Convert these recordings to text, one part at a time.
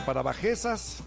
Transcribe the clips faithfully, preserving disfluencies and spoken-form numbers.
para bajezas.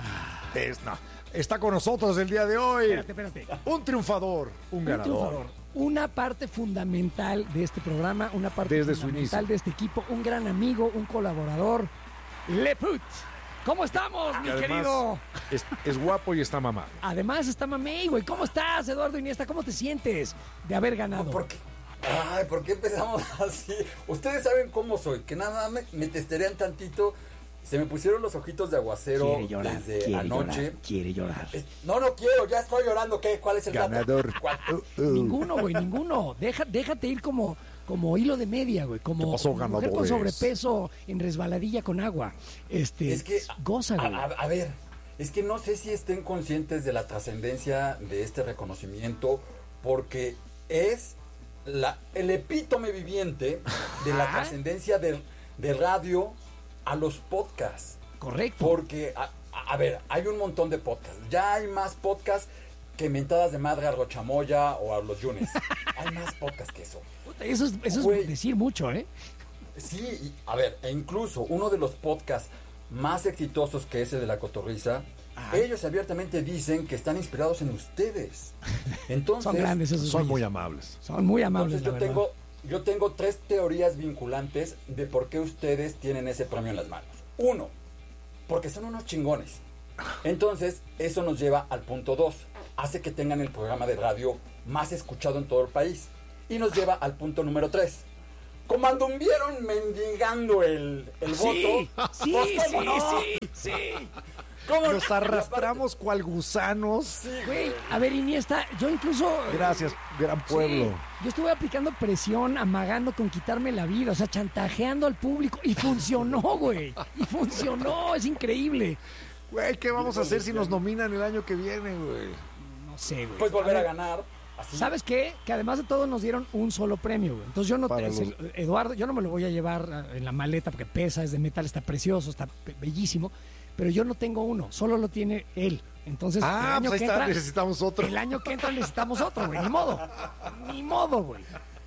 Es, no. Está con nosotros el día de hoy. Espérate, espérate. Un triunfador, un, un ganador. Triunfador. Una parte fundamental de este programa, una parte Desde fundamental su de este equipo, un gran amigo, un colaborador, Leput. ¿Cómo estamos, mi querido? Es, es guapo y está mamado. Además está mamey, güey. ¿Cómo estás, Eduardo Iniesta? ¿Cómo te sientes de haber ganado? ¿Por qué? Ay, ¿por qué empezamos así? Ustedes saben cómo soy, que nada me, me testerean tantito. Se me pusieron los ojitos de aguacero quiere llorar, desde quiere anoche. Llorar, quiere llorar. Eh, no, no quiero, ya estoy llorando. ¿Qué? ¿Cuál es el ganador? Uh, uh. Ninguno, güey, ninguno. Deja, déjate ir como, como hilo de media, güey. Como pasó, mujer con sobrepeso en resbaladilla con agua. Este, es que, goza, güey. A, a, a ver, es que no sé si estén conscientes de la trascendencia de este reconocimiento, porque es la, el epítome viviente de la trascendencia de, de radio a los podcasts. Correcto. Porque, a, a ver, hay un montón de podcasts. Ya hay más podcasts que mentadas de madre a Rochamoya o a los Yunes. Hay más podcasts que eso. Eso es, eso es decir mucho, ¿eh? Sí, y, a ver, e incluso uno de los podcasts más exitosos, que es el de La Cotorrisa, ah. ellos abiertamente dicen que están inspirados en ustedes. Entonces, son grandes esos Son güeyes. muy amables. Son muy amables, Entonces yo tengo, yo tengo tres teorías vinculantes de por qué ustedes tienen ese premio en las manos. Uno, porque son unos chingones. Entonces, eso nos lleva al punto dos. Hace que tengan el programa de radio más escuchado en todo el país. Y nos lleva al punto número tres. Como anduvieron mendigando el, el sí, voto. Sí, pues, sí, no? sí, sí. ¿Cómo? Nos arrastramos cual gusanos. Sí, güey, a ver, Iniesta, yo incluso... Gracias, gran pueblo. Sí, yo estuve aplicando presión, amagando con quitarme la vida, o sea, chantajeando al público. Y funcionó, güey. Y funcionó, es increíble. Güey, ¿qué vamos a hacer si nos nominan el año que viene, güey? No sé, güey. Pues volver a, a ganar. Así. ¿Sabes qué? Que además de todo nos dieron un solo premio, güey. Entonces yo no, te, los... Eduardo, yo no me lo voy a llevar en la maleta porque pesa, es de metal, está precioso, está bellísimo, pero yo no tengo uno, solo lo tiene él. Entonces, ah, el año pues que está, entra, necesitamos otro. El año que entra necesitamos otro, güey, ni modo. Ni modo, güey.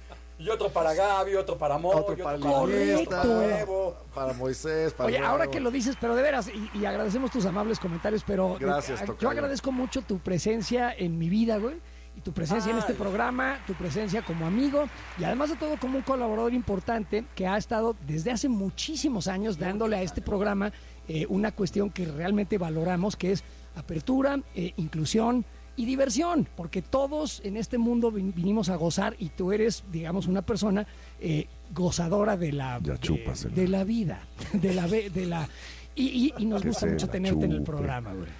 Y otro para Gaby, otro para Mo, otro para Correcto. Para Moisés, para Oye, Nuevo. Ahora que lo dices, pero de veras, y, y agradecemos tus amables comentarios, pero gracias, yo, tocayo. yo agradezco mucho tu presencia en mi vida, güey. Y tu presencia Ay. en este programa, tu presencia como amigo y además de todo como un colaborador importante que ha estado desde hace muchísimos años dándole a este programa eh, una cuestión que realmente valoramos, que es apertura, eh, inclusión y diversión, porque todos en este mundo vin- vinimos a gozar y tú eres, digamos, una persona eh, gozadora de la, de, de la vida, de la... De la y, y, y nos gusta mucho tenerte chupe. en el programa, güey.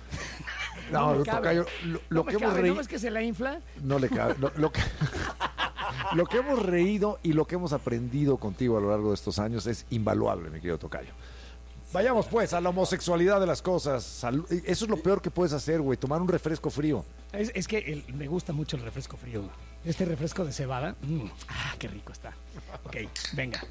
No, no tocayo, lo, lo no que hemos cabe, reído. ¿no es que se la infla? No le cabe. Lo, lo, que, lo que hemos reído y lo que hemos aprendido contigo a lo largo de estos años es invaluable, mi querido tocayo. Vayamos pues a la homosexualidad de las cosas. Eso es lo peor que puedes hacer, güey, tomar un refresco frío. Es, es que el, me gusta mucho el refresco frío. Este refresco de cebada. Mm, ah, qué rico está. Ok, venga.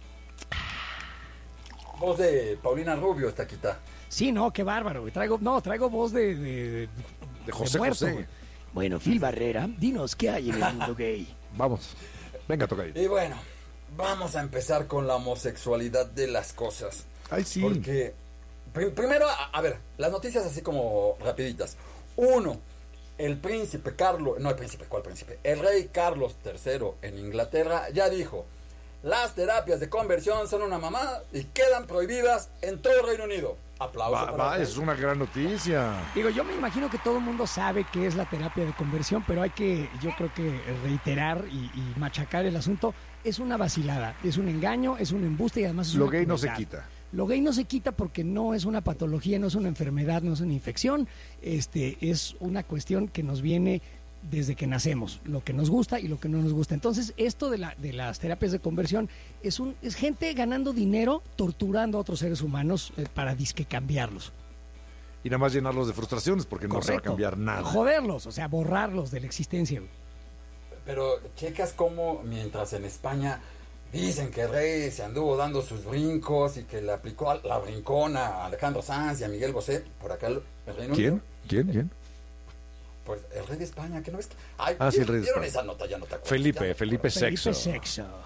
Voz de Paulina Rubio está quita. Sí, no, qué bárbaro, güey. Traigo, no, traigo voz de... De, de, de José de muerto, José. Güey. Bueno, Phil Barrera, dinos qué hay en el mundo gay. Vamos, venga, tocayo. Y bueno, vamos a empezar con la homosexualidad de las cosas. Ay, sí. Porque, pr- primero, a, a ver, las noticias así como rapiditas. Uno, el príncipe Carlos, no el príncipe, ¿cuál príncipe? El rey Carlos tercero en Inglaterra ya dijo, las terapias de conversión son una mamada y quedan prohibidas en todo el Reino Unido. Aplauso. Va, para va, es una gran noticia. Digo, yo me imagino que todo el mundo sabe qué es la terapia de conversión, pero hay que, yo creo que reiterar y, y machacar el asunto. Es una vacilada, es un engaño, es un embuste y además es Lo una gay no crueldad. se quita. Lo gay no se quita porque no es una patología, no es una enfermedad, no es una infección. Este, es una cuestión que nos viene desde que nacemos, lo que nos gusta y lo que no nos gusta. Entonces, esto de, la, de las terapias de conversión es, un, es gente ganando dinero, torturando a otros seres humanos eh, para disque cambiarlos. Y nada más llenarlos de frustraciones porque Correcto. no se va a cambiar nada. Joderlos, o sea, borrarlos de la existencia. Pero checas cómo mientras en España dicen que el rey se anduvo dando sus brincos y que le aplicó la brincona a Alejandro Sanz y a Miguel Bosé, por acá el Reino ¿Quién? Unido. ¿Quién? ¿Quién? Pues el rey de España, ¿que no ves? Que... Ay, ah, sí, el rey de ¿vieron España. esa nota? Ya no te acuerdas. Felipe, ya Felipe Sexto. Felipe Sexto.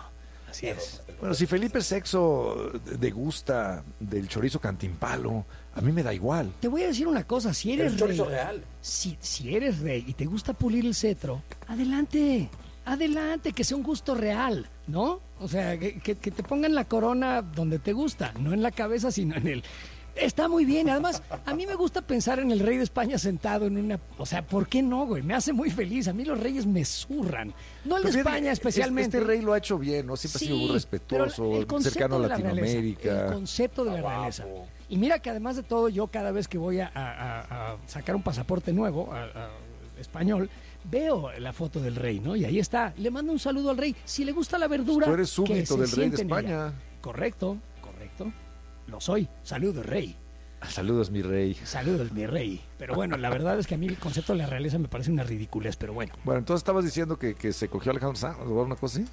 Así es. Bueno, si Felipe sexo degusta del chorizo cantimpalo, a mí me da igual. Te voy a decir una cosa, si eres El chorizo rey, real. Si, si eres rey y te gusta pulir el cetro, adelante, adelante, que sea un gusto real, ¿no? O sea, que, que, que te pongan la corona donde te gusta, no en la cabeza, sino en el... Está muy bien, además, a mí me gusta pensar en el rey de España sentado en una... O sea, ¿por qué no, güey? Me hace muy feliz, a mí los reyes me zurran. No el de Pero fíjate, España especialmente. Este rey lo ha hecho bien, ¿no? Siempre Sí, ha sido muy respetuoso, pero el concepto cercano a de la realeza, Latinoamérica. el concepto de la Está realeza. guapo. Y mira que además de todo, yo cada vez que voy a, a- a sacar un pasaporte nuevo, a- a- español, veo la foto del rey, ¿no? Y ahí está. Le mando un saludo al rey. Si le gusta la verdura, Tú eres que súbdito se del rey de siente en ella. España. Correcto, correcto. Lo soy. Saludos, rey. Saludos, mi rey. Saludos, mi rey. Pero bueno, la verdad es que a mí el concepto de la realeza me parece una ridiculez, pero bueno. Bueno, entonces estabas diciendo que, que se cogió a Alejandro Sanz o una cosa así.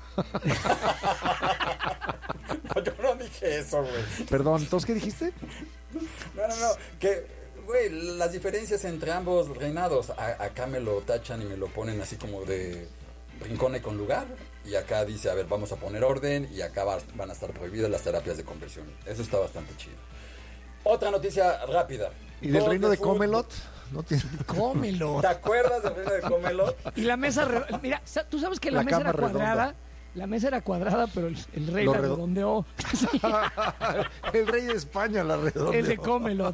No, yo no dije eso, güey. Perdón, entonces, ¿qué dijiste? No, no, no. Que, güey, las diferencias entre ambos reinados. A- acá me lo tachan y me lo ponen así como de rincón y con lugar. Y acá dice, a ver, vamos a poner orden. Y acá va- van a estar prohibidas las terapias de conversión. Eso está bastante chido. Otra noticia rápida. ¿Y del Dos reino de fútbol. Comelot? No tiene... Cómelo. ¿Te acuerdas del reino de Comelot? Y la mesa, re- mira, sa- tú sabes que la, La mesa era cama cuadrada. redonda. La mesa era cuadrada, pero el, el rey Lo la redo- redondeó. Sí, El rey de España la redondeó. el de Comelot.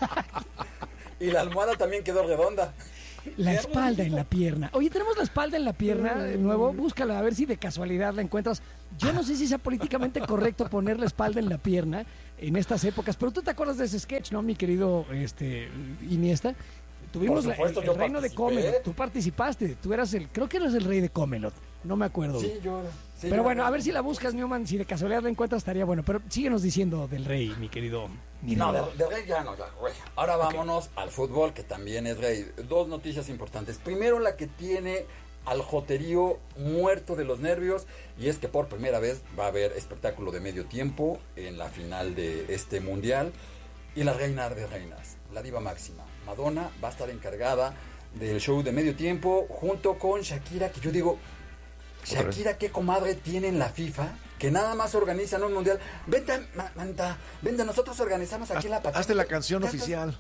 Y la almohada también quedó redonda. La espalda en la pierna. Oye, tenemos la espalda en la pierna de nuevo. Búscala a ver si de casualidad la encuentras. Yo no sé si sea políticamente correcto poner la espalda en la pierna en estas épocas, pero tú te acuerdas de ese sketch, ¿no, mi querido este, Iniesta? Tuvimos Por supuesto, la, el, el yo reino de participé. Comelot. Tú participaste. Tú eras el, creo que eras el rey de Comelot. No me acuerdo. Sí, yo. sí, Pero yo- bueno, a ver si la buscas, Newman. Si de casualidad la encuentras, estaría bueno. Pero síguenos diciendo del rey, mi querido. mi No, rey. de, de rey ya no, ya, güey. Ahora vámonos al fútbol, que también es rey. Dos noticias importantes. Primero, la que tiene al joterío muerto de los nervios, y es que por primera vez va a haber espectáculo de medio tiempo en la final de este mundial. Y la reina de reinas, la diva máxima, Madonna, va a estar encargada del show de medio tiempo junto con Shakira, que yo digo, Shakira, ¿qué comadre tiene en la FIFA? Que nada más organizan un mundial. Vente, ma- manta, vente, nosotros organizamos aquí la Hazte la canción Ya estás- oficial.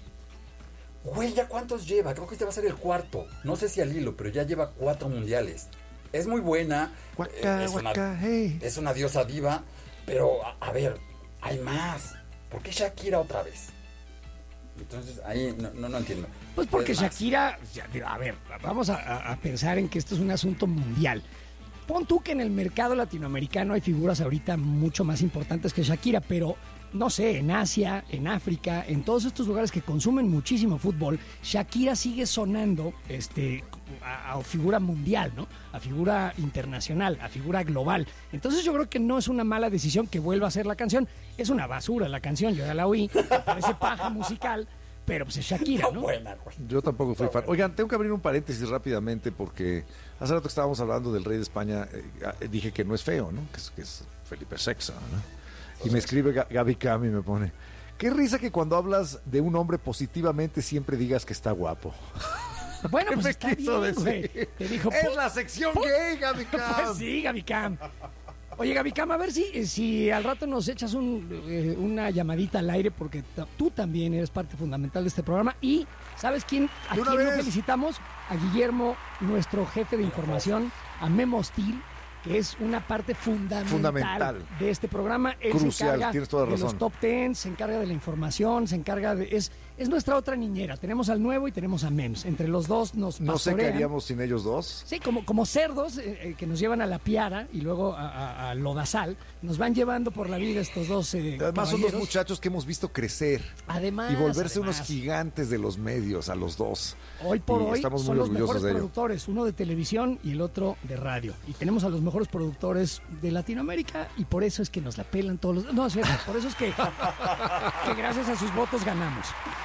Güey, ¿ya cuántos lleva? Creo que este va a ser el cuarto. No sé si al hilo, pero ya lleva cuatro mundiales. Es muy buena. Guaca, eh, es, una, guaca, hey. es una diosa diva. Pero, a, a ver, hay más. ¿Por qué Shakira otra vez? Entonces, ahí no, no, no entiendo. Pues porque Es más, Shakira, ya, digo, a ver, vamos a, a- a pensar en que esto es un asunto mundial. Pon tú que en el mercado latinoamericano hay figuras ahorita mucho más importantes que Shakira, pero no sé, en Asia, en África, en todos estos lugares que consumen muchísimo fútbol, Shakira sigue sonando este, a, a figura mundial, ¿no? A figura internacional, a figura global. Entonces yo creo que no es una mala decisión que vuelva a ser la canción. Es una basura la canción, yo ya la oí, me parece paja musical, pero pues es Shakira, está ¿no? buena, güey. Yo tampoco fui fan. Oigan, tengo que abrir un paréntesis rápidamente porque hace rato que estábamos hablando del rey de España, eh, dije que no es feo, ¿no? Que es, que es Felipe sexto, ¿no? Y me escribe Ga- Gaby Cam y me pone, qué risa que cuando hablas de un hombre positivamente siempre digas que está guapo. Bueno, ¿Qué pues me está quiso bien, güey. decir? Te dijo, Es "Pu- la sección gay, Gaby Cam. Pues sí, Gaby Cam. Oye, Gaby Cam, a ver si, si al rato nos echas un, eh, una llamadita al aire, porque ta- tú también eres parte fundamental de este programa. Y, ¿sabes quién? ¿A De una quién lo vez. felicitamos? A Guillermo, nuestro jefe de información, a Memo Steel, que es una parte fundamental, Fundamental. de este programa. Él se Crucial, encarga tienes toda de razón. los top ten, se encarga de la información, se encarga de... Es, es nuestra otra niñera. Tenemos al nuevo y tenemos a Mems. Entre los dos nos No sé qué pastorean. haríamos sin ellos dos. Sí, como, como cerdos eh, eh, que nos llevan a la piara y luego a, a- a Lodazal. Nos van llevando por la vida estos dos eh, Además son dos caballeros. muchachos que hemos visto crecer Además, y volverse unos además, gigantes de los medios a los dos. Hoy por Y hoy estamos son muy los orgullosos mejores de ello. productores, uno de televisión y el otro de radio. Y tenemos a los mejores productores de Latinoamérica y por eso es que nos la pelan todos los... No, es cierto, por eso es que, que gracias a sus votos ganamos.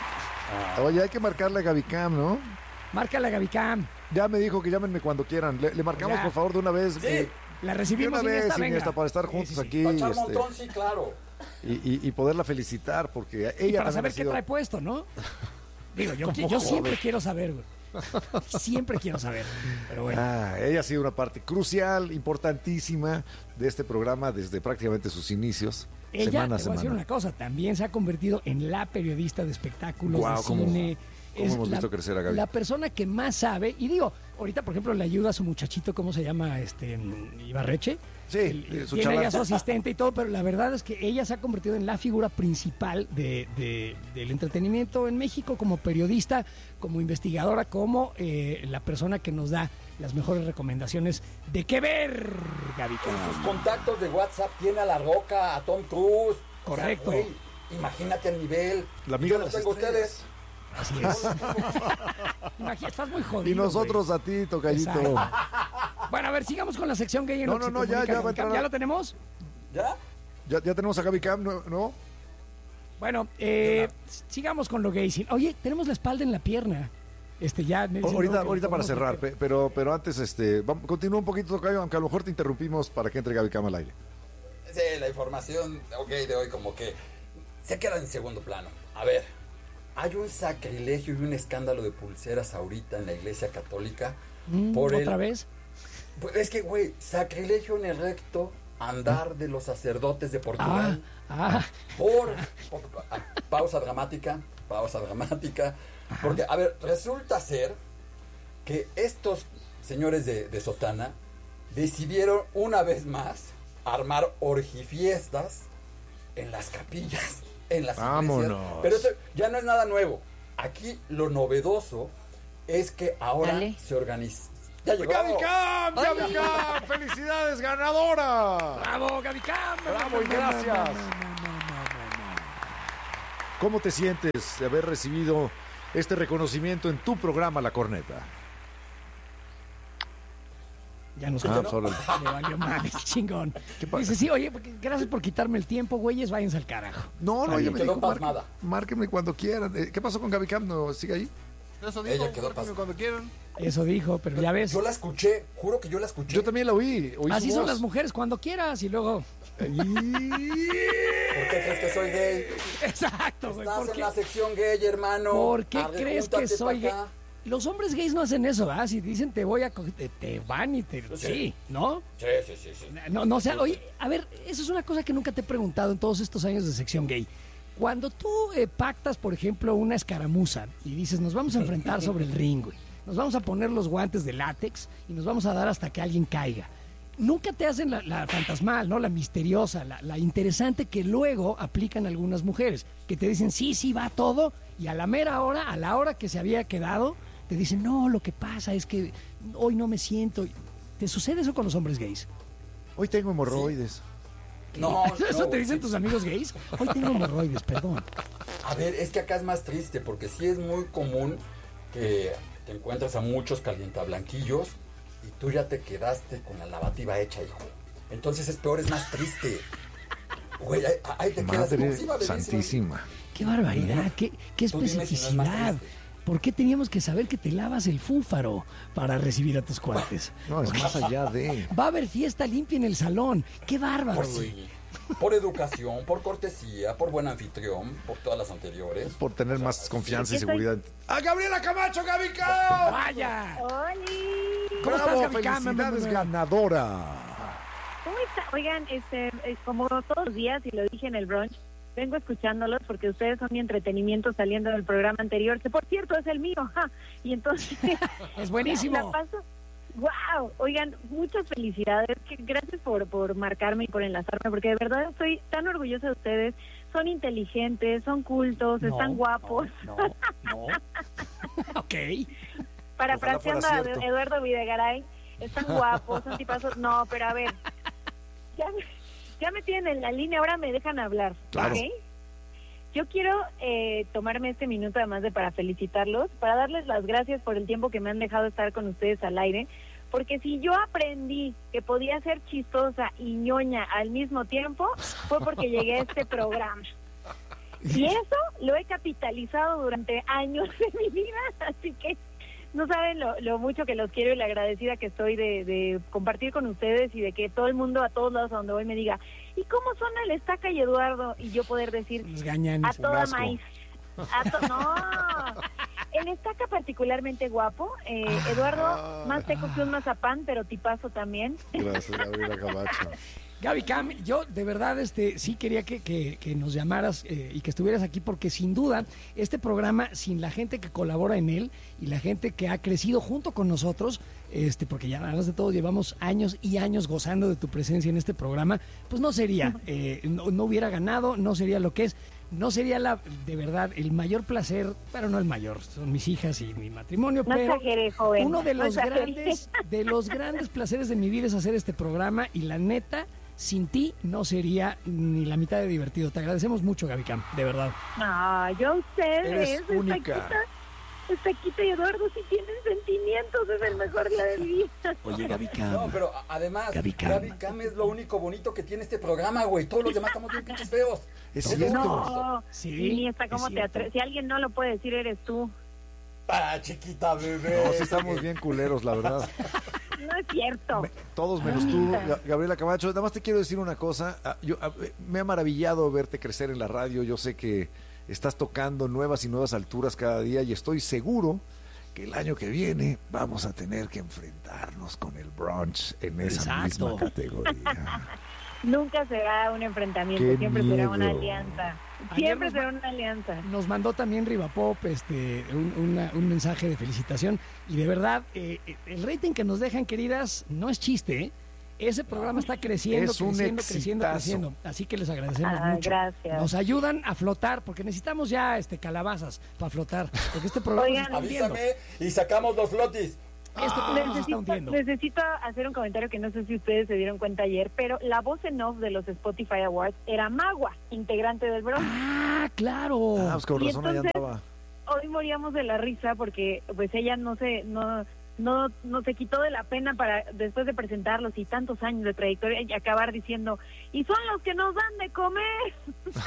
Oye, hay que marcarle a Gaby Cam, ¿no? Márcala, Gaby Cam. Ya me dijo que llámenme cuando quieran. Le, le marcamos, Ya. por favor, de una vez. eh, La de recibimos una vez, Iniesta, venga. Iniesta, para estar Sí, juntos sí, sí. aquí Para echar este, montón, sí, claro. y, y- y poderla felicitar, porque ella Y para también saber ha qué sido... trae puesto, ¿no? Digo, yo, Como yo joven. siempre quiero saber, güey. Siempre quiero saber. Pero bueno. Ah, ella ha sido una parte crucial, importantísima de este programa desde prácticamente sus inicios. Ella, semana a te voy a decir semana. una cosa, también se ha convertido en la periodista de espectáculos, Guau, de cómo- cine. cómo hemos la, visto crecer a Gaby. La persona que más sabe, y digo, ahorita por ejemplo le ayuda a su muchachito, ¿cómo se llama? Este Ibarreche. Sí, El- su tiene chaval. ella su asistente y todo, pero la verdad es que ella se ha convertido en la figura principal de, de- del entretenimiento en México, como periodista, como investigadora, como eh, la persona que nos da las mejores recomendaciones de qué ver, Gaby. En sus contactos de WhatsApp tiene a La Roca, a Tom Cruise. Correcto. O sea, güey, imagínate el nivel. La amiga Yo de los las tengo a estrellas. ustedes. Así es. Imagínate, estás muy jodido. Y nosotros güey. a ti, tocallito. Exacto. Bueno, a ver, sigamos con la sección gay en No, lo que no, se no, ya, comunica ya va a con entrar Cam. a- ¿Ya lo tenemos? ¿Ya? Ya, ya tenemos a Gaby Cam, ¿no? ¿no? Bueno, eh, sigamos con lo gay. Sí. Oye, tenemos la espalda en la pierna. Este, ya. O- Ahorita, no, ahorita para podemos cerrar, meter. pe- pero, pero antes, este, vamos, continúa un poquito, Tocayo, aunque a lo mejor te interrumpimos para que entre Gaby Cam al aire. Sí, la información ok de hoy como que se queda en segundo plano. A ver, hay un sacrilegio y un escándalo de pulseras ahorita en la Iglesia Católica. Mm, por ¿Otra el, vez? Pues es que, güey, sacrilegio en el recto andar de los sacerdotes de Ah, Portugal. ah. Por, por- ah, pausa dramática, pausa dramática. Porque, a ver, resulta ser que estos señores de, de sotana decidieron una vez más armar orgifiestas en las capillas, en las Vámonos. iglesias. Pero eso ya no es nada nuevo. Aquí lo novedoso es que ahora Dale. se organiza. ¡Ya llegó! ¡Gaby Cam! ¡Gaby Cam! ¡Felicidades, ganadora! ¡Bravo, Gaby Cam! Bravo y gracias. ¿Cómo te sientes de haber recibido este reconocimiento en tu programa La Corneta? Ya nos Ah, quedó. pues, órale. Le valió madre, es chingón. ¿Qué pasa? Dice, sí, oye, porque- gracias por quitarme el tiempo, güeyes, váyanse al carajo. No, no, Está ella bien. me Quedó dijo, marque- pasmada. márquenme cuando quieran. Eh, ¿Qué pasó con Gaby Cam? ¿No sigue ahí? Eso Ella dijo, quedó márquenme pas- cuando quieran. Eso dijo, pero ya ves. Yo la escuché, juro que yo la escuché. Yo también la oí. oí su Así son voz. las mujeres, cuando quieras y luego. ¿Por qué crees que soy gay? Exacto, güey. Estás ¿Por en qué, la sección gay, hermano. por qué Arre, crees que júntate soy pa' gay? acá. Los hombres gays no hacen eso, ¿verdad? Si dicen te voy a co- te, te van y te. Sí. Sí, ¿no? Sí, sí, sí, sí. No, no, o sea, oye, a ver, eso es una cosa que nunca te he preguntado en todos estos años de sección gay. Cuando tú eh, pactas, por ejemplo, una escaramuza y dices, nos vamos a enfrentar sobre el ring, güey, nos vamos a poner los guantes de látex y nos vamos a dar hasta que alguien caiga. Nunca te hacen la, la fantasmal, ¿no? La misteriosa, la, la interesante que luego aplican algunas mujeres, que te dicen, sí, sí, va todo, y a la mera hora, a la hora que se había quedado, te dicen, no, lo que pasa es que hoy no me siento. ¿Te sucede eso con los hombres gays? Hoy tengo hemorroides. No, ¿Eso no, te dicen sí. tus amigos gays? Hoy tengo hemorroides, perdón. A ver, es que acá es más triste porque sí es muy común que te encuentras a muchos calientablanquillos y tú ya te quedaste con la lavativa hecha, hijo. Entonces es peor, es más triste. Güey, ahí, ahí te quedas Madre como, sí, va, bellísima. santísima. Qué barbaridad, qué, qué Tú dime si no es más especificidad. triste. ¿Por qué teníamos que saber que te lavas el fúfaro para recibir a tus cuates? No, es más allá de... Va a haber fiesta limpia en el salón. Qué bárbaro, Por güey. sí, por educación, por cortesía, por buen anfitrión, por todas las anteriores. Por tener más confianza y Yo seguridad. ¡A Gabriela Camacho, Gaby Cam! ¡Vaya! ¡Oli! ¿Cómo estás, ¡Bravo! Gaby Cam? ¡Felicidades, ganadora! ¿Cómo está? Oigan, este, eh, como todos los días, y lo dije en el brunch, vengo escuchándolos porque ustedes son mi entretenimiento saliendo del programa anterior, que por cierto es el mío, ¡ja! Y entonces... Es buenísimo. La paso... ¡Wow! Oigan, muchas felicidades. Que gracias por, por marcarme y por enlazarme, porque de verdad estoy tan orgullosa de ustedes. Son inteligentes, son cultos, No, están guapos. No, no. Ok. Parafraseando fuera a cierto. Eduardo Videgaray, están guapos, son tipazos. No, pero a ver, ya, me- ya me tienen en la línea, ahora me dejan hablar. Claro. ¿Ok? Yo quiero eh, tomarme este minuto además de para felicitarlos, para darles las gracias por el tiempo que me han dejado estar con ustedes al aire, porque si yo aprendí que podía ser chistosa y ñoña al mismo tiempo, fue porque llegué a este programa. Y eso lo he capitalizado durante años de mi vida, así que no saben lo, lo mucho que los quiero y la agradecida que estoy de, de compartir con ustedes y de que todo el mundo a todos lados a donde voy me diga, ¿y cómo son el Estaca y Eduardo? Y yo poder decir, Los gañanes. a toda asco. maíz. A to- no, Miren, está acá particularmente guapo. Eh, Eduardo, más seco que un mazapán, pero tipazo también. Gracias, Gabriela Camacho. Gaby Cam, yo de verdad este sí quería que, que, que nos llamaras eh, y que estuvieras aquí porque sin duda este programa, sin la gente que colabora en él y la gente que ha crecido junto con nosotros, este porque ya además de todo llevamos años y años gozando de tu presencia en este programa, pues no sería, eh, no, no hubiera ganado, no sería lo que es. No sería la de verdad el mayor placer, pero no el mayor, son mis hijas y mi matrimonio, No pero exagere, joven. uno de no los exagere. grandes, de los grandes placeres de mi vida es hacer este programa y la neta, sin ti no sería ni la mitad de divertido. Te agradecemos mucho, Gaby Cam, de verdad. No, yo a ustedes. Eres única. Estaquita, Estaquita y Eduardo sí tienen sentimientos, es el mejor día de mi vida. Oye, Gaby Cam. No, pero a- además, Gaby Cam. Gaby Cam es lo único bonito que tiene este programa, güey. Todos los demás estamos bien pinches feos. Es Todos. cierto. No, Sí, ni hasta cómo es te cierto. atreves. Si alguien no lo puede decir, eres tú. Ah, chiquita bebé. No, sí estamos bien culeros, la verdad. No es cierto. Me- todos menos tú, Ga- Gabriela Camacho. Nada más te quiero decir una cosa. Ah, Yo, ah, me ha maravillado verte crecer en la radio. Yo sé que estás tocando nuevas y nuevas alturas cada día y estoy seguro que el año que viene vamos a tener que enfrentarnos con el brunch en esa Exacto. misma categoría. Nunca será un enfrentamiento, Qué siempre será una miedo. alianza. Ayer Siempre nos será ma- una alianza. Nos mandó también Rivapop este, un, una- un mensaje de felicitación y de verdad, eh, eh, el rating que nos dejan, queridas, no es chiste, ¿eh? Ese programa está creciendo, Es un creciendo, creciendo, exitazo. creciendo. Así que les agradecemos Ah, mucho. gracias. Nos ayudan a flotar, porque necesitamos ya este calabazas para flotar, porque este programa Oigan, se está hundiendo. Avísame y sacamos los flotis. Este programa se está Necesito, hundiendo. necesito hacer un comentario que no sé si ustedes se dieron cuenta ayer, pero la voz en off de los Spotify Awards era Magua, integrante del Bronx. Ah, claro. Ah, pues con Y razón allá entonces- andaba. Hoy moríamos de la risa porque pues ella no se no no no se quitó de la pena para después de presentarlos y tantos años de trayectoria y acabar diciendo y son los que nos dan de comer.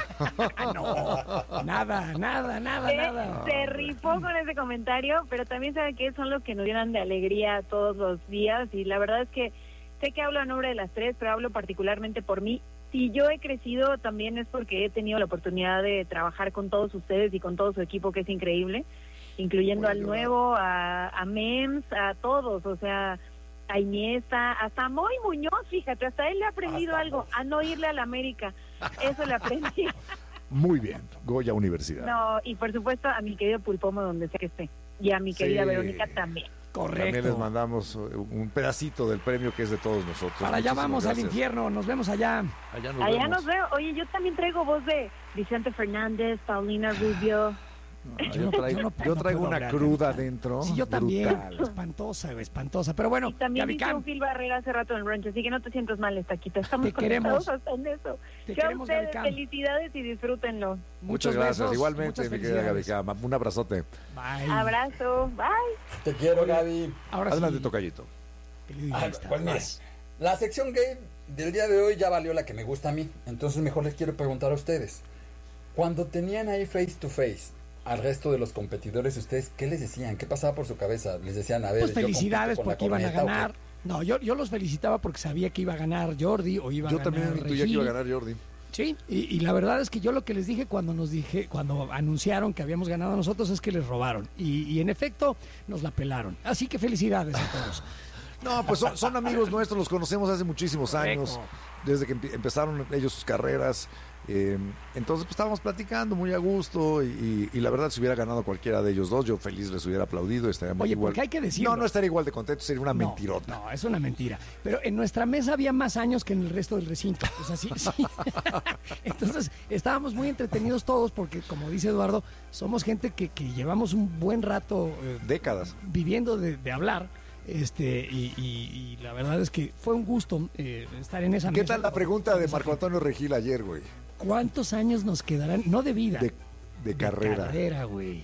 Ah, no, nada, nada, nada, Eh, nada. se rifó con ese comentario, pero también sabe que son los que nos llenan de alegría todos los días y la verdad es que sé que hablo a nombre de las tres, pero hablo particularmente por mí. Si yo he crecido también es porque he tenido la oportunidad de trabajar con todos ustedes y con todo su equipo, que es increíble, incluyendo Voy a al llorar. nuevo, a, a Mems, a todos, o sea, a Iniesta, hasta a Moy Muñoz, fíjate, hasta él le ha aprendido Hasta algo, a no irle a la América, eso le aprendí. Muy bien, Goya Universidad. No, y por supuesto a mi querido Pulpomo donde sea que esté, y a mi querida Sí. Verónica también. También les Correcto. mandamos uh, un pedacito del premio que es de todos nosotros. Para allá Muchísimas vamos al gracias. infierno, nos vemos allá. Allá nos Allá vemos. nos veo. Oye, yo también traigo voz de Vicente Fernández, Paulina Rubio. Ah, Yo traigo, Yo no- yo no traigo puedo una hablar, cruda Gaby Cam. dentro. Sí, yo también. brutal. Espantosa, güey, espantosa. Pero bueno, Y también Gaby hice Cam, un Phil Barrera hace rato en el brunch, así que no te sientas mal, Estaquita. Estamos Te queremos. conectados hasta en eso. Te Yo a queremos, Gaby ustedes, Cam. felicidades y disfrútenlo. Muchas muchos gracias. besos, Igualmente, muchas mi querida Gaby felicidades. Cama. Un abrazote. Bye. Abrazo, bye. Te quiero, Gaby. Ahora Adelante, sí, tocallito. querido Ah, guionista, pues mira, vas. la sección gay del día de hoy ya valió la que me gusta a mí. Entonces mejor les quiero preguntar a ustedes. Cuando tenían ahí face to face al resto de los competidores, ¿ustedes qué les decían? ¿Qué pasaba por su cabeza? ¿Les decían, a ver, Pues yo felicidades compito con la porque iban a corneta, o qué? ganar. No, yo, yo los felicitaba porque sabía que iba a ganar Jordi o iba a Yo ganar también intuía que Regil. iba a ganar Jordi. Sí, y, y la verdad es que yo lo que les dije cuando nos dije, cuando anunciaron que habíamos ganado nosotros es que les robaron. Y, y en efecto nos la pelaron. Así que felicidades a todos. No, pues son, son amigos nuestros, los conocemos hace muchísimos años, Correcto. desde que empe- empezaron ellos sus carreras. eh, entonces, pues estábamos platicando muy a gusto y, y- y la verdad, si hubiera ganado cualquiera de ellos dos, yo feliz les hubiera aplaudido. Estaría Oye, igual. porque hay que decirlo. No, no estaría igual de contento, sería una No, mentirota. No, es una mentira. Pero en nuestra mesa había más años que en el resto del recinto. O sea, sí, sí. Entonces, estábamos muy entretenidos todos porque, como dice Eduardo, somos gente que, que llevamos un buen rato eh, Décadas. viviendo de, de hablar. Este, y, y- y la verdad es que fue un gusto eh, estar en esa ¿Qué mesa. tal la pregunta de Marco Antonio Regil ayer, güey? ¿Cuántos años nos quedarán? No de vida. De, de carrera. carrera, güey.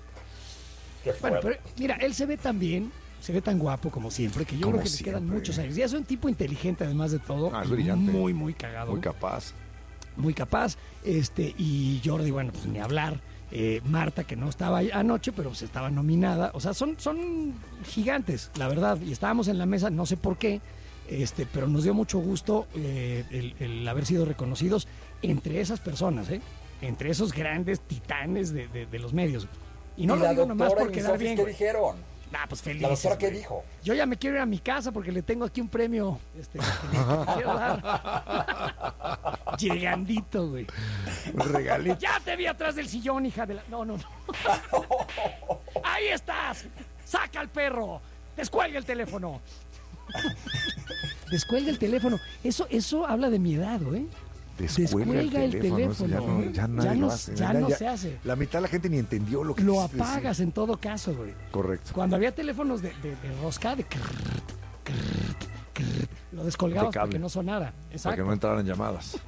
Qué Bueno, fuerte. pero mira, él se ve tan bien, se ve tan guapo como siempre, que yo Como creo que le quedan siempre. muchos años. Y es un tipo inteligente, además de todo. Ah, es brillante. Muy, muy cagado. Muy capaz. muy capaz. Este, y Jordi, bueno, pues ni hablar. Eh, Marta, que no estaba ahí anoche, pero se estaba nominada. O sea, son, son gigantes, la verdad. Y estábamos en la mesa, no sé por qué, este, pero nos dio mucho gusto eh, el, el haber sido reconocidos entre esas personas, ¿eh? Entre esos grandes titanes de, de- de los medios. Y no ¿Y lo la digo nomás doctora por y quedar Sofis bien, qué güey. dijeron? Ah, pues feliz. ¿La doctora qué dijo? Yo ya me quiero ir a mi casa porque le tengo aquí un premio este, que le quiero dar. Llegandito, güey. Un regalito. Ya te vi atrás del sillón, hija de la... No, no, no. Ahí estás. Saca al perro. Descuelga el teléfono. Descuelga el teléfono. Eso, eso habla de mi edad, güey. Descuelga el teléfono. eso Ya no, ya nadie Ya lo no- hace. ya no se hace. La mitad de la gente ni entendió lo que Lo quisiste decir. apagas en todo caso, güey. Correcto. Cuando había teléfonos de, de, de rosca, de crrrt, crrrt, crrrt, lo descolgabas De cable. para que no sonara. Para Exacto. que no entraran llamadas.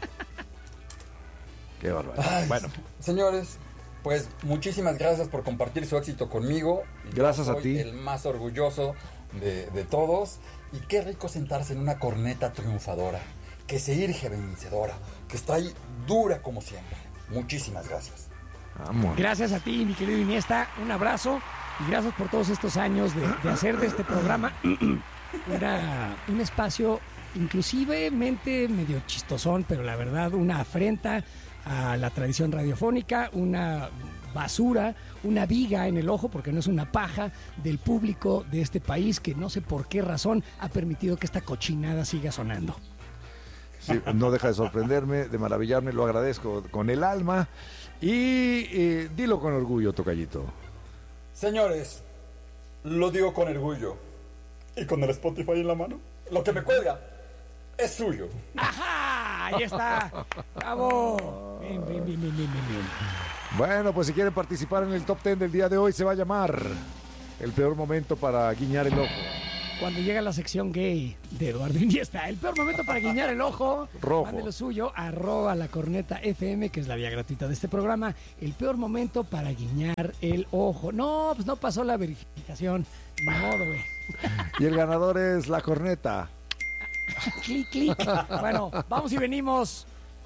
Qué barbaridad. Ay, Bueno, señores, pues muchísimas gracias por compartir su éxito conmigo. Yo Gracias a soy ti. el más orgulloso de, de todos. Y qué rico sentarse en una corneta triunfadora, que se irge vencedora, que está ahí dura como siempre. Muchísimas gracias. vamos. Gracias a ti, mi querido Iniesta. Un abrazo y gracias por todos estos años de, de hacer de este programa una, un espacio inclusivemente medio chistosón, pero la verdad una afrenta a la tradición radiofónica, una basura, una viga en el ojo, porque no es una paja del público de este país que no sé por qué razón ha permitido que esta cochinada siga sonando. Sí, no deja de sorprenderme, de maravillarme, lo agradezco con el alma. Y eh, dilo con orgullo, tocallito. Señores, lo digo con orgullo. Y con el Spotify en la mano, lo que me cuelga es suyo. ¡Ajá! Ahí está. ¡Bravo! Bien, bien, bien, bien, bien, bien. Bueno, pues si quieren participar en el top ten del día de hoy, se va a llamar El peor momento para guiñar el ojo. Cuando llega la sección gay de Eduardo Iniesta, el peor momento para guiñar el ojo, Rojo. mande lo suyo, arroba la corneta F M, que es la vía gratuita de este programa. El peor momento para guiñar el ojo. No, pues no pasó la verificación. Ni modo, güey. Y el ganador es la corneta. Clic, clic. Bueno, vamos y venimos.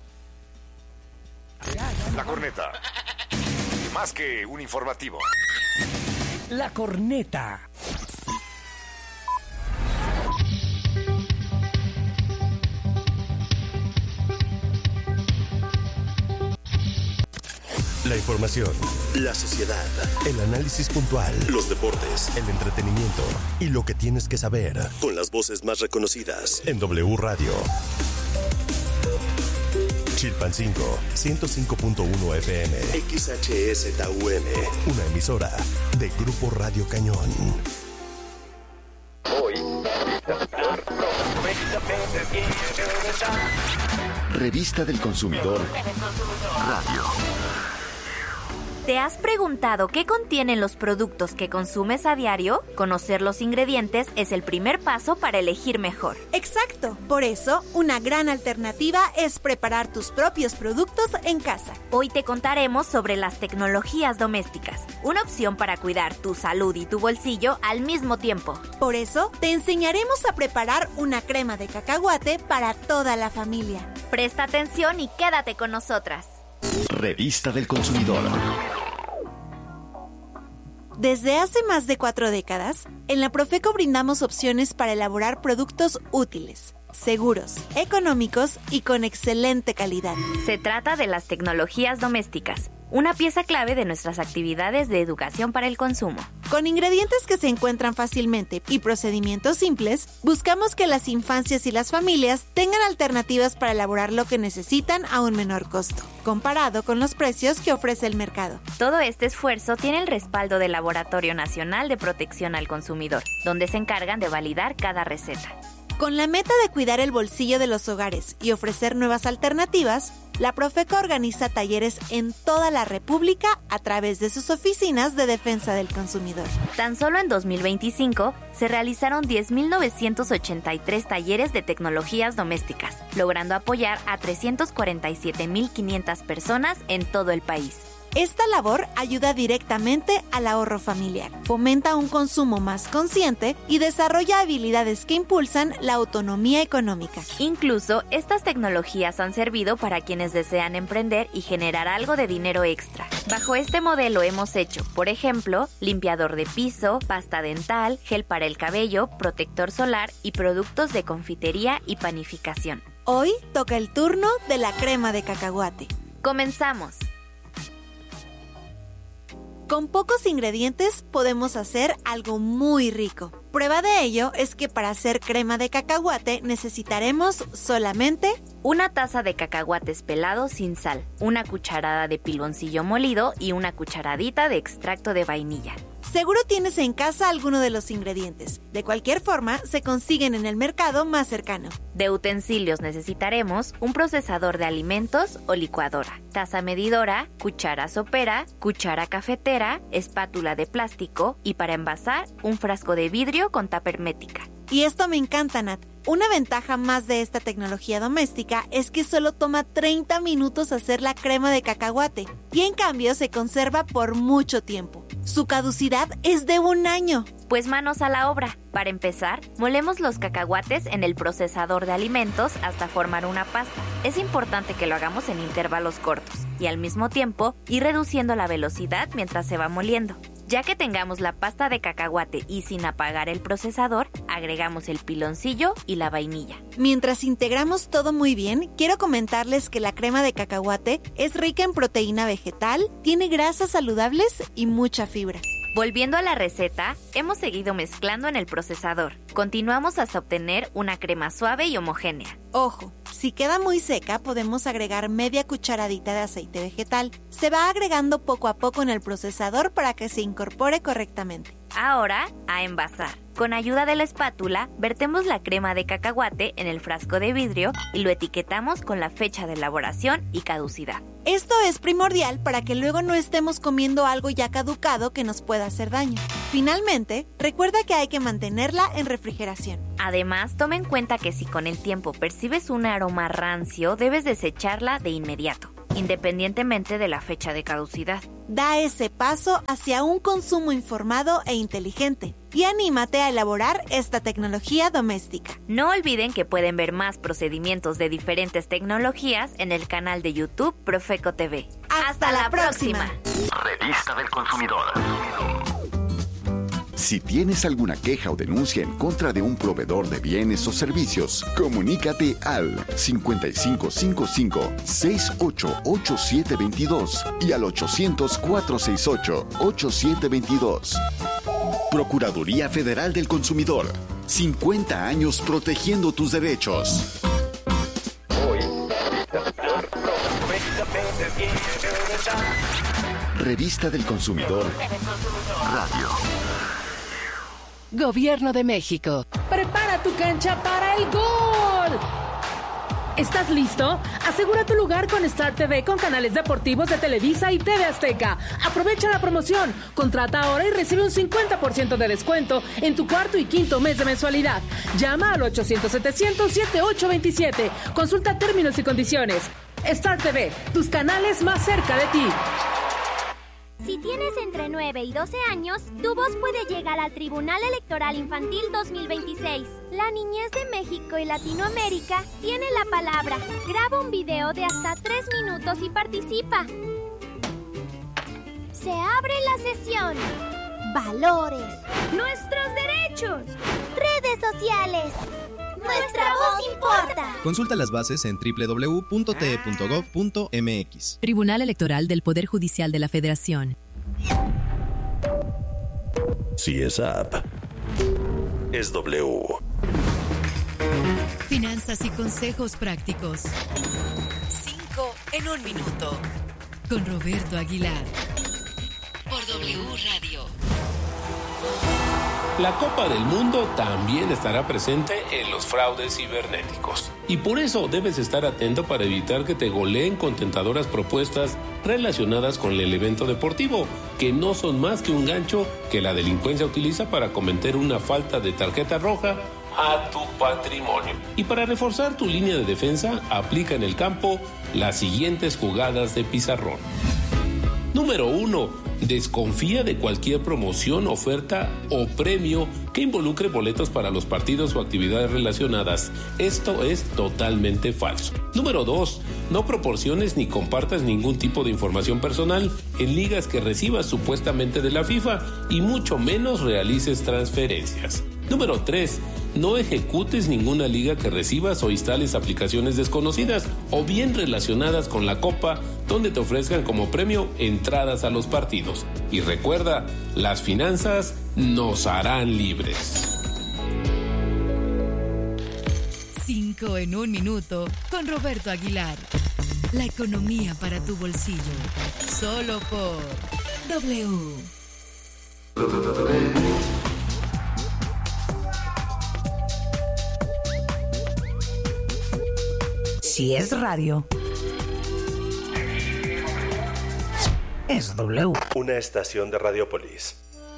Ya, ya, La corneta. Más que un informativo. La corneta. La información, La sociedad, el análisis puntual, los deportes, el entretenimiento y lo que tienes que saber con las voces más reconocidas. en W Radio. Chilpancingo, ciento cinco punto uno F M, X H S T U M. una emisora de Grupo Radio Cañón. Revista del Consumidor Radio. ¿Te has preguntado qué contienen los productos que consumes a diario? Conocer los ingredientes es el primer paso para elegir mejor. Exacto. Por eso, una gran alternativa es preparar tus propios productos en casa. Hoy te contaremos sobre las tecnologías domésticas, una opción para cuidar tu salud y tu bolsillo al mismo tiempo. Por eso, te enseñaremos a preparar una crema de cacahuate para toda la familia. Presta atención y quédate con nosotras. Revista del Consumidor. Desde hace más de cuatro décadas, en la Profeco brindamos opciones para elaborar productos útiles, seguros, económicos y con excelente calidad. Se trata de las tecnologías domésticas, una pieza clave de nuestras actividades de educación para el consumo. Con ingredientes que se encuentran fácilmente y procedimientos simples, buscamos que las infancias y las familias tengan alternativas para elaborar lo que necesitan a un menor costo, comparado con los precios que ofrece el mercado. Todo este esfuerzo tiene el respaldo del Laboratorio Nacional de Protección al Consumidor, donde se encargan de validar cada receta. Con la meta de cuidar el bolsillo de los hogares y ofrecer nuevas alternativas, la Profeco organiza talleres en toda la República a través de sus oficinas de defensa del consumidor. Tan solo en dos mil veinticinco se realizaron diez mil novecientos ochenta y tres talleres de tecnologías domésticas, logrando apoyar a trescientas cuarenta y siete mil quinientas personas en todo el país. Esta labor ayuda directamente al ahorro familiar, fomenta un consumo más consciente y desarrolla habilidades que impulsan la autonomía económica. Incluso, estas tecnologías han servido para quienes desean emprender y generar algo de dinero extra. Bajo este modelo hemos hecho, por ejemplo, limpiador de piso, pasta dental, gel para el cabello, protector solar y productos de confitería y panificación. Hoy toca el turno de la crema de cacahuate. ¡Comenzamos! Con pocos ingredientes podemos hacer algo muy rico. Prueba de ello es que para hacer crema de cacahuate necesitaremos solamente una taza de cacahuates pelados sin sal, una cucharada de piloncillo molido y una cucharadita de extracto de vainilla. Seguro tienes en casa alguno de los ingredientes. De cualquier forma, se consiguen en el mercado más cercano. De utensilios necesitaremos un procesador de alimentos o licuadora, taza medidora, cuchara sopera, cuchara cafetera, espátula de plástico y para envasar un frasco de vidrio con tapa hermética. Y esto me encanta, Nat. Una ventaja más de esta tecnología doméstica es que solo toma treinta minutos hacer la crema de cacahuate y en cambio se conserva por mucho tiempo. Su caducidad es de un año. Pues manos a la obra. Para empezar, molemos los cacahuates en el procesador de alimentos hasta formar una pasta. Es importante que lo hagamos en intervalos cortos y al mismo tiempo ir reduciendo la velocidad mientras se va moliendo. Ya que tengamos la pasta de cacahuate y sin apagar el procesador, agregamos el piloncillo y la vainilla. Mientras integramos todo muy bien, quiero comentarles que la crema de cacahuate es rica en proteína vegetal, tiene grasas saludables y mucha fibra. Volviendo a la receta, hemos seguido mezclando en el procesador. Continuamos hasta obtener una crema suave y homogénea. Ojo, si queda muy seca podemos agregar media cucharadita de aceite vegetal. Se va agregando poco a poco en el procesador para que se incorpore correctamente. Ahora, a envasar. Con ayuda de la espátula, vertemos la crema de cacahuate en el frasco de vidrio y lo etiquetamos con la fecha de elaboración y caducidad. Esto es primordial para que luego no estemos comiendo algo ya caducado que nos pueda hacer daño. Finalmente, recuerda que hay que mantenerla en refrigeración. Además, toma en cuenta que si con el tiempo percibes un aroma rancio, debes desecharla de inmediato, independientemente de la fecha de caducidad. Da ese paso hacia un consumo informado e inteligente y anímate a elaborar esta tecnología doméstica. No olviden que pueden ver más procedimientos de diferentes tecnologías en el canal de YouTube Profeco T V. ¡Hasta, Hasta la, la próxima! próxima! Revista del Consumidor. Si tienes alguna queja o denuncia en contra de un proveedor de bienes o servicios, comunícate al cincuenta y cinco cincuenta y cinco, sesenta y ocho, ochenta y siete veintidós y al ochocientos, cuatrocientos sesenta y ocho, ochenta y siete veintidós. Procuraduría Federal del Consumidor. cincuenta años protegiendo tus derechos. Revista del Consumidor. Radio. Gobierno de México. Prepara tu cancha para el gol. ¿Estás listo? Asegura tu lugar con Star T V con canales deportivos de Televisa y T V Azteca. Aprovecha la promoción. Contrata ahora y recibe un cincuenta por ciento de descuento en tu cuarto y quinto mes de mensualidad. Llama al ochocientos, setecientos, setenta y ocho veintisiete. Consulta términos y condiciones. Star T V, tus canales más cerca de ti. Si tienes entre nueve y doce años, tu voz puede llegar al Tribunal Electoral Infantil dos mil veintiséis. La niñez de México y Latinoamérica tiene la palabra. Graba un video de hasta tres minutos y participa. Se abre la sesión. Valores. Nuestros derechos. Redes sociales. Nuestra voz importa. Consulta las bases en doble u doble u doble u punto t e punto gov punto m x. Tribunal Electoral del Poder Judicial de la Federación. Si es app, es W. Finanzas y consejos prácticos. Cinco en un minuto. Con Roberto Aguilar. Por W Radio. La Copa del Mundo también estará presente en los fraudes cibernéticos. Y por eso debes estar atento para evitar que te goleen con tentadoras propuestas relacionadas con el evento deportivo, que no son más que un gancho que la delincuencia utiliza para cometer una falta de tarjeta roja a tu patrimonio. Y para reforzar tu línea de defensa, aplica en el campo las siguientes jugadas de pizarrón. Número uno. Desconfía de cualquier promoción, oferta o premio que involucre boletos para los partidos o actividades relacionadas. Esto es totalmente falso. Número dos. No proporciones ni compartas ningún tipo de información personal en ligas que recibas supuestamente de la FIFA y mucho menos realices transferencias. Número tres. No ejecutes ninguna liga que recibas o instales aplicaciones desconocidas o bien relacionadas con la Copa donde te ofrezcan como premio entradas a los partidos. Y recuerda, las finanzas nos harán libres. Cinco en un minuto con Roberto Aguilar. La economía para tu bolsillo. Solo por W. Si es radio, es W. Una estación de Radiopolis.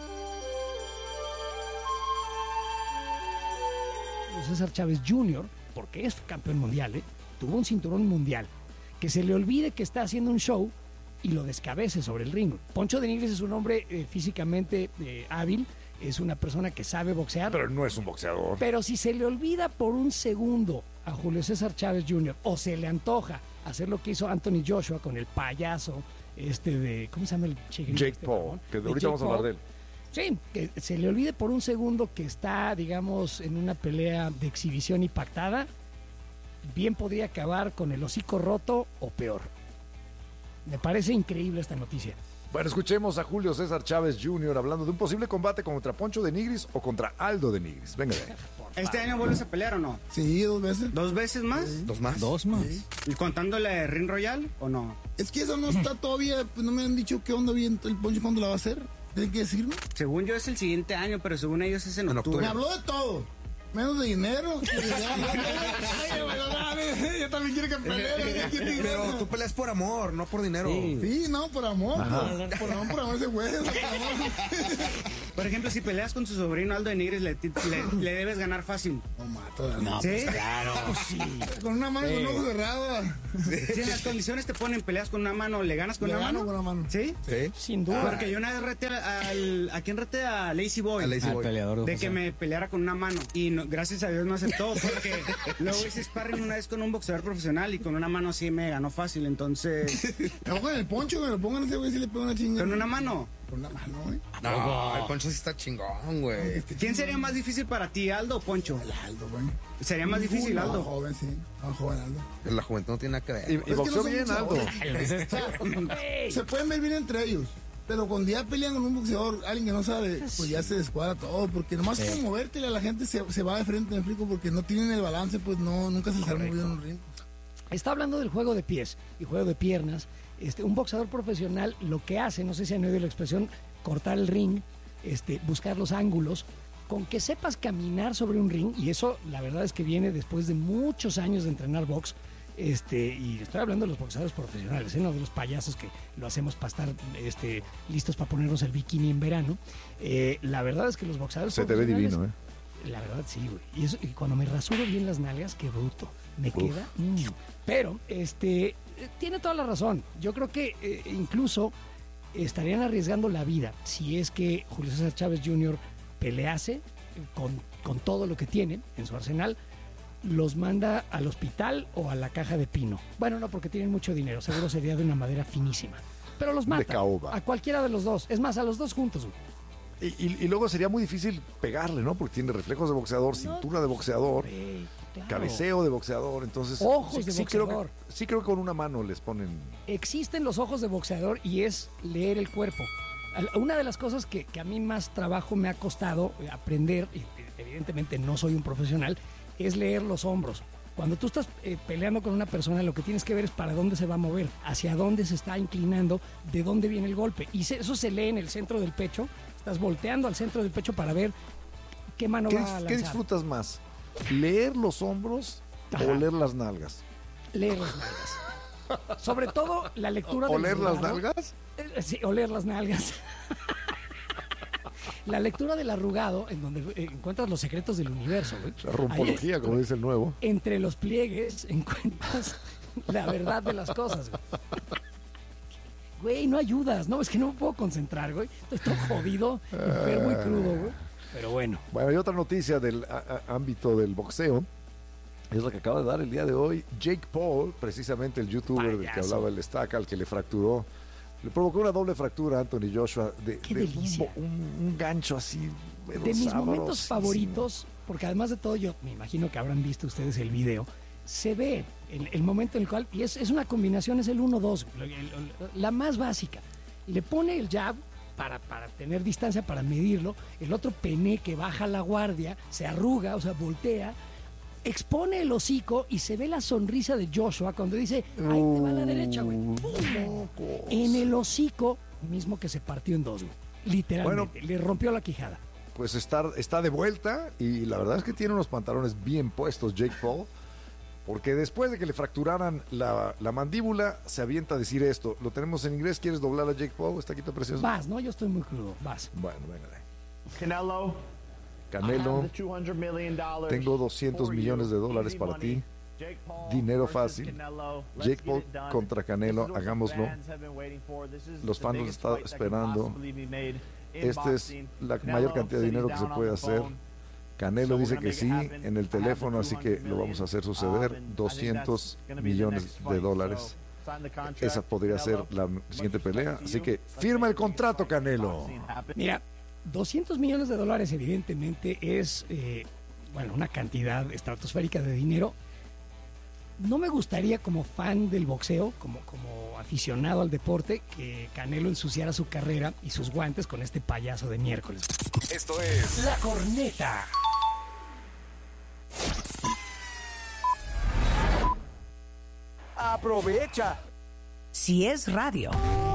César Chávez junior, porque es campeón mundial, ¿eh? Tuvo un cinturón mundial. Que se le olvide que está haciendo un show y lo descabece sobre el ring. Poncho de Nigris es un hombre eh, físicamente eh, hábil, es una persona que sabe boxear. Pero no es un boxeador. Pero si se le olvida por un segundo a Julio César Chávez junior o se le antoja hacer lo que hizo Anthony Joshua con el payaso este de, ¿cómo se llama el chiquito? Jake este, Paul, que de ahorita Jake vamos a hablar Paul. de él. Sí, que se le olvide por un segundo que está, digamos, en una pelea de exhibición y pactada, bien podría acabar con el hocico roto o peor. Me parece increíble esta noticia. Bueno, escuchemos a Julio César Chávez junior hablando de un posible combate contra Poncho de Nigris o contra Aldo de Nigris. Venga, venga. ¿Este año vuelves a pelear o no? Sí, dos veces. ¿Dos veces más? Sí. ¿Dos más? Dos más. Sí. ¿Y contándole Ring Royal o no? Es que eso no está todavía, pues no me han dicho qué onda bien el Poncho cuándo la va a hacer. ¿Tienen que decirme? Según yo es el siguiente año, pero según ellos es en octubre. Me habló de todo. Menos de dinero. Yo también quiero que pelee. Pero tú peleas por amor, no por dinero. Sí, sí no, por amor. Por, por amor, por amor ese güey. Por ejemplo, si peleas con su sobrino Aldo de Nigris, le, le, le debes ganar fácil. No mato. No, ¿sí? Pues claro. Pues sí. Con una mano y un ojo cerrado. Si en las condiciones te ponen peleas con una mano, ¿le ganas con le una gano mano? con una mano. ¿Sí? Sí. Sin duda. Porque yo una vez reté al... ¿A quién reté? A Lazy Boy. A Lazy Boy. Peleador de que me peleara con una mano. Y no, gracias a Dios no aceptó, porque luego hice sparring una vez con un boxeador profesional y con una mano así me ganó fácil, entonces... No, con el Poncho, que me lo pongan ese güey si le pego una chingada. ¿Con una mano? Con una mano, güey. No, el Poncho sí está chingón, güey. ¿Quién sería más difícil para ti, Aldo o Poncho? El Aldo, güey. ¿Sería más difícil, Aldo? Más joven, sí. Más joven, Aldo. La juventud no tiene nada que ver. Y, y boxeó bien, Aldo. Se pueden ver bien entre ellos. Pero cuando ya pelean con un boxeador, alguien que no sabe, pues ya se descuadra todo. Porque nomás sí. como moverte a la gente se, se va de frente, me explico, porque no tienen el balance, pues no, nunca se sale muy bien en un ring. Está hablando del juego de pies y juego de piernas. Este, un boxeador profesional lo que hace, no sé si han oído la expresión, cortar el ring, este, buscar los ángulos, con que sepas caminar sobre un ring, y eso la verdad es que viene después de muchos años de entrenar box. Este, y estoy hablando de los boxeadores profesionales, ¿eh? No de los payasos que lo hacemos para estar este, listos para ponernos el bikini en verano. Eh, la verdad es que los boxeadores se te ve divino, ¿eh? La verdad sí, güey. Y, eso, y cuando me rasuro bien las nalgas, qué bruto. Me Uf. queda. Mm. Pero, este, tiene toda la razón. Yo creo que eh, incluso estarían arriesgando la vida si es que Julio César Chávez junior pelease con, con todo lo que tiene en su arsenal. Los manda al hospital o a la caja de pino. Bueno, no, porque tienen mucho dinero. Seguro sería de una madera finísima. Pero los mata. A cualquiera de los dos. Es más, a los dos juntos. Y, y, y luego sería muy difícil pegarle, ¿no? Porque tiene reflejos de boxeador, no, cintura de boxeador, sí, claro. cabeceo de boxeador. Entonces, ojos sí, de sí boxeador. Creo que, sí creo que con una mano les ponen... Existen los ojos de boxeador y es leer el cuerpo. Una de las cosas que, que a mí más trabajo me ha costado aprender, y evidentemente no soy un profesional, es leer los hombros. Cuando tú estás eh, peleando con una persona, lo que tienes que ver es para dónde se va a mover, hacia dónde se está inclinando, de dónde viene el golpe. Y se, eso se lee en el centro del pecho. Estás volteando al centro del pecho para ver qué mano ¿Qué, va a lanzar. ¿Qué disfrutas más? ¿Leer los hombros Ajá. o leer las nalgas? Leer las nalgas. Sobre todo la lectura ¿O del leer arrugado. las nalgas? Eh, sí, o leer las nalgas. La lectura del arrugado, en donde eh, encuentras los secretos del universo, güey. La rumpología, como dice el nuevo. Entre los pliegues encuentras la verdad de las cosas, güey. Güey, no ayudas, no, es que no me puedo concentrar, güey. Estoy todo jodido, enfermo y crudo, güey. Pero bueno. Bueno, hay otra noticia del a, a, ámbito del boxeo. es la que acaba de dar el día de hoy. Jake Paul, precisamente el youtuber del que hablaba el Estaca, al que le fracturó, le provocó una doble fractura a Anthony Joshua de, Qué de delicia. Un, un, un gancho así. De mis momentos favoritos, porque además de todo, yo me imagino que habrán visto ustedes el video, se ve el, el momento en el cual, y es, es una combinación, es el uno dos, la más básica. Le pone el jab para, para tener distancia, para medirlo, el otro pene que baja la guardia, se arruga, o sea, voltea, expone el hocico y se ve la sonrisa de Joshua cuando dice, ahí te va a la derecha, güey. ¡Pum! En el hocico mismo que se partió en dos, güey. Literalmente, bueno, le rompió la quijada. Pues está, está de vuelta y la verdad es que tiene unos pantalones bien puestos Jake Paul, porque después de que le fracturaran la, la mandíbula, se avienta a decir esto. Lo tenemos en inglés. ¿Quieres doblar a Jake Paul? ¿Está aquí tan precioso? Vas, ¿no? Yo estoy muy crudo. Vas. Bueno, venga. Canelo. Canelo. Tengo doscientos millones de dólares para ti. Dinero fácil. Jake Paul contra Canelo. Hagámoslo. Los fans lo están esperando. Esta es la mayor cantidad de dinero que se puede hacer. Canelo dice que sí en el teléfono, así que lo vamos a hacer suceder. doscientos millones de dólares. Esa podría ser la siguiente pelea. Así que firma el contrato, Canelo. Mira, doscientos millones de dólares evidentemente es, eh, bueno, una cantidad estratosférica de dinero. No me gustaría, como fan del boxeo, como, como aficionado al deporte, que Canelo ensuciara su carrera y sus guantes con este payaso de miércoles. Esto es La Corneta. Aprovecha. Si es radio.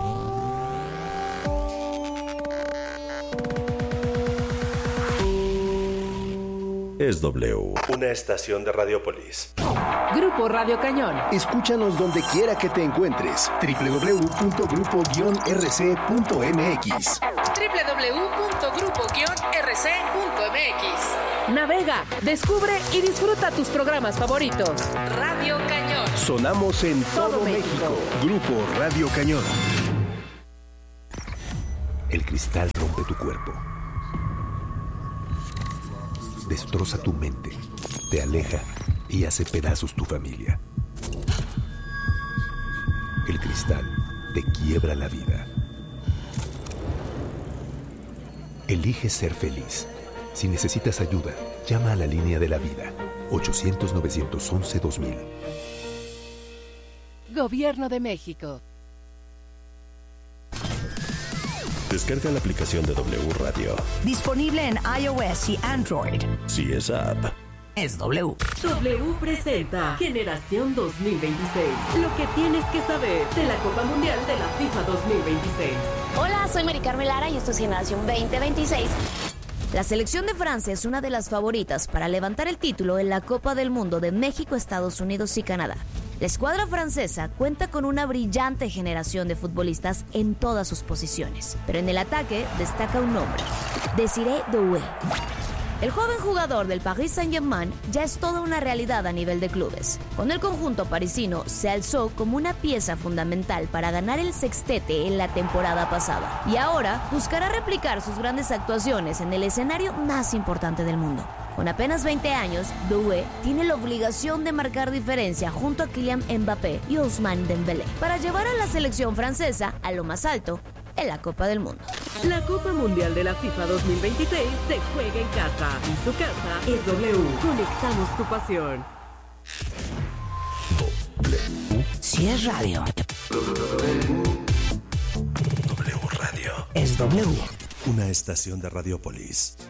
Es W, una estación de Radiopolis. Grupo Radio Cañón. Escúchanos donde quiera que te encuentres. doble u doble u doble u punto grupo guion r c punto m x. doble u doble u doble u punto grupo guion r c punto m x. Navega, descubre y disfruta tus programas favoritos. Radio Cañón. Sonamos en todo, todo México. México. Grupo Radio Cañón. El cristal rompe tu cuerpo. Destroza tu mente, te aleja y hace pedazos tu familia. El cristal te quiebra la vida. Elige ser feliz. Si necesitas ayuda, llama a la línea de la vida, ochocientos, novecientos once, dos mil. Gobierno de México. Descarga la aplicación de W Radio. Disponible en iOS y Android. Si es app. Es W. W presenta Generación dos mil veintiséis. Lo que tienes que saber de la Copa Mundial de la FIFA dos mil veintiséis. Hola, soy Mari Carmen Lara y esto es Generación veinte veintiséis. La selección de Francia es una de las favoritas para levantar el título en la Copa del Mundo de México, Estados Unidos y Canadá. La escuadra francesa cuenta con una brillante generación de futbolistas en todas sus posiciones, pero en el ataque destaca un nombre: Désiré Doué. El joven jugador del Paris Saint-Germain ya es toda una realidad a nivel de clubes. Con el conjunto parisino se alzó como una pieza fundamental para ganar el sextete en la temporada pasada y ahora buscará replicar sus grandes actuaciones en el escenario más importante del mundo. Con apenas veinte años, Doué tiene la obligación de marcar diferencia junto a Kylian Mbappé y Ousmane Dembélé para llevar a la selección francesa a lo más alto en la Copa del Mundo. La Copa Mundial de la FIFA dos mil veintiséis se juega en casa y su casa es W. Conectamos tu pasión. W. Si es radio. W Radio. Es W. Una estación de Radiopolis.